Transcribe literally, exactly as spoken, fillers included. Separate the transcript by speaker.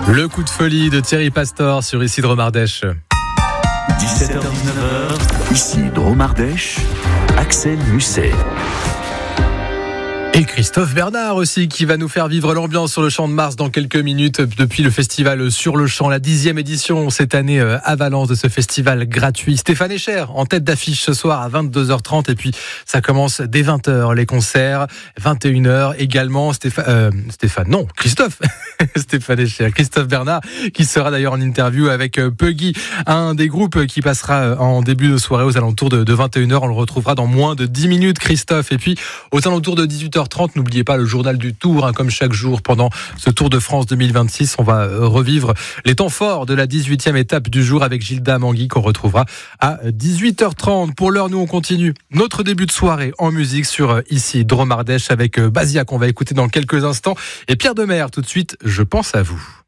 Speaker 1: Le coup de folie de Thierry Pastor sur Ici Dromardèche.
Speaker 2: dix-sept heures dix-neuf heures, ici Dromardèche, Axel Musset.
Speaker 1: Et Christophe Bernard aussi qui va nous faire vivre l'ambiance sur le Champ de Mars dans quelques minutes depuis le festival Sur le Champ, la dixième édition cette année à Valence de ce festival gratuit. Stéphane Echer en tête d'affiche ce soir à vingt-deux heures trente et puis ça commence dès vingt heures les concerts, vingt et une heures également. Stéphane, euh, Stéphane non, Christophe Stéphane Echer, Christophe Bernard qui sera d'ailleurs en interview avec Puggy, un des groupes qui passera en début de soirée aux alentours de vingt et une heures. On le retrouvera dans moins de dix minutes Christophe, et puis aux alentours de dix-huit heures trente, n'oubliez pas le journal du Tour, hein, comme chaque jour pendant ce Tour de France deux mille vingt-six. On va revivre les temps forts de la dix-huitième étape du jour avec Gilda Mangui qu'on retrouvera à dix-huit heures trente. Pour l'heure, nous on continue notre début de soirée en musique sur Ici Dromardèche avec Basia qu'on va écouter dans quelques instants et Pierre Demers tout de suite. Je pense à vous.